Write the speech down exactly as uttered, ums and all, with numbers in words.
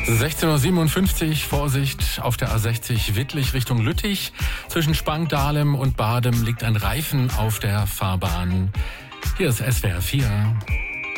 sechzehn Uhr siebenundfünfzig, Vorsicht, auf der A sechzig Wittlich Richtung Lüttich. Zwischen Spangdahlem und Badem liegt ein Reifen auf der Fahrbahn. Hier ist S W R vier.